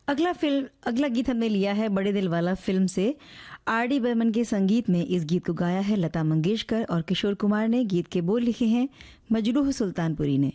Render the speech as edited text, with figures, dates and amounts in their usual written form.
अगला गीत हमने लिया है बड़े दिल वाला फिल्म से। आर डी बर्मन के संगीत में इस गीत को गाया है लता मंगेशकर और किशोर कुमार ने। गीत के बोल लिखे हैं मजरूह सुल्तानपुरी ने।